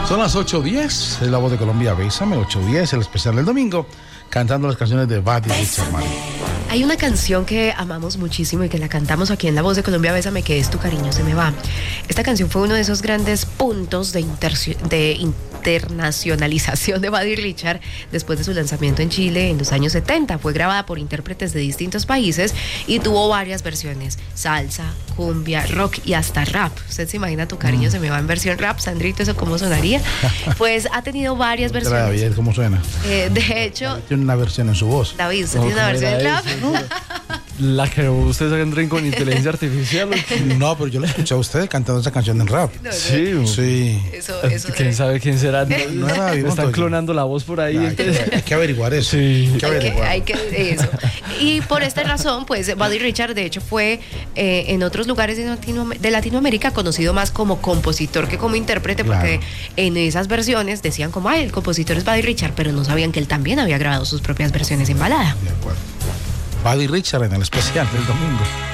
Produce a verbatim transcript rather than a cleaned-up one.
Son las ocho diez, es La Voz de Colombia, Bésame, ocho diez, el especial del domingo, cantando las canciones de Buddy Richard Marín. Hay una canción que amamos muchísimo y que la cantamos aquí en La Voz de Colombia, Bésame, que es Tu cariño se me va. Esta canción fue uno de esos grandes puntos de, intercio- de internacionalización de Buddy Richard después de su lanzamiento en Chile en los años setenta. Fue grabada por intérpretes de distintos países y tuvo varias versiones: salsa, cumbia, rock y hasta rap. ¿Usted se imagina Tu cariño mm. se me va en versión rap? Sandrito, ¿eso cómo sonaría? Pues ha tenido varias versiones. David, ¿cómo suena? Eh, de hecho... Tiene una versión en su voz. David, ¿usted tiene una versión en rap? ¿No? La que ustedes entren con inteligencia artificial. No, pero yo la escuché a ustedes cantando esa canción en rap. No, no. Sí, sí. Eso, eso ¿Quién de... sabe quién será? No, no era David Están Montoya. clonando la voz por ahí. Hay que, hay que averiguar eso. Sí. Hay que Hay que, averiguar. hay que eso. Y por esta razón, pues Buddy Richard de hecho fue eh, en otros lugares de, Latino, de Latinoamérica conocido más como compositor que como intérprete, Claro. porque en esas versiones decían como, ay, el compositor es Buddy Richard, pero no sabían que él también había grabado sus propias versiones en balada. De acuerdo. Buddy Richard en el especial del domingo.